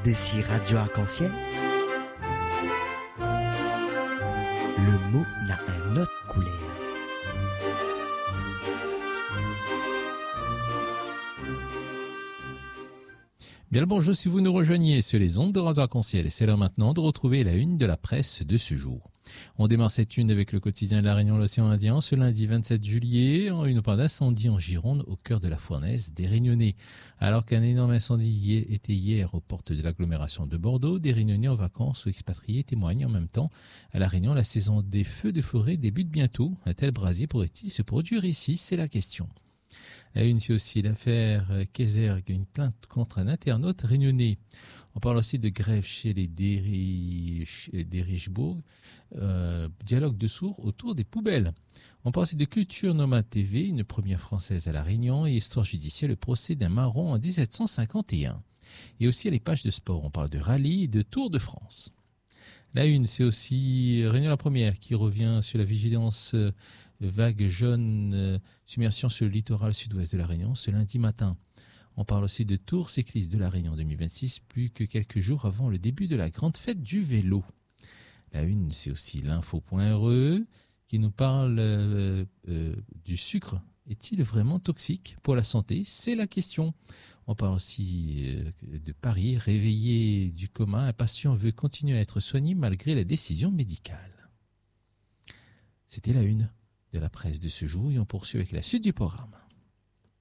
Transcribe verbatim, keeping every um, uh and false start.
R D C Radio Arc-en-Ciel, le mot n'a un autre couleur. Bien le bonjour si vous nous rejoignez sur les ondes de Radio Arc-en-Ciel et c'est l'heure maintenant de retrouver la une de la presse de ce jour. On démarre cette une avec le quotidien de la Réunion l'Océan Indien ce lundi vingt-sept juillet, en une part d'incendie en Gironde au cœur de la fournaise des Réunionnais. Alors qu'un énorme incendie était hier aux portes de l'agglomération de Bordeaux, des Réunionnais en vacances ou expatriés témoignent en même temps. À la Réunion, la saison des feux de forêt débute bientôt. Un tel brasier pourrait-il se produire ici? C'est la question. À une, c'est aussi l'affaire Kézergue, une plainte contre un internaute réunionnais. On parle aussi de grève chez les Derichebourg, euh, dialogue de sourds autour des poubelles. On parle aussi de Culture Nomade T V, une première française à La Réunion, et histoire judiciaire, le procès d'un marron en dix-sept cent cinquante et un. Et aussi à les pages de sport, on parle de rallye et de Tour de France. La une, c'est aussi Réunion la première qui revient sur la vigilance euh, vague jaune euh, submersion sur le littoral sud-ouest de la Réunion ce lundi matin. On parle aussi de Tour cycliste de la Réunion deux mille vingt-six, plus que quelques jours avant le début de la grande fête du vélo. La une, c'est aussi l'info.re qui nous parle euh, euh, du sucre. Est-il vraiment toxique pour la santé? C'est la question. On parle aussi euh, de Paris, réveillé du coma. Un patient veut continuer à être soigné malgré la décision médicale. C'était la une de la presse de ce jour et on poursuit avec la suite du programme.